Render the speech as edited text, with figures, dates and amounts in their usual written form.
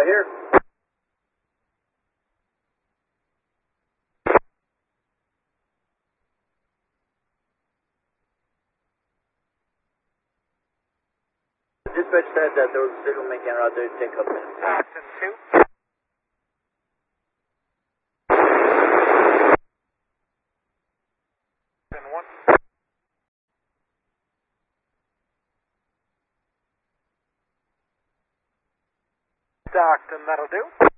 Here. Dispatch said that there was a signal making a route there to take a couple minutes. Austin 2. And 1. Stockton, that'll do.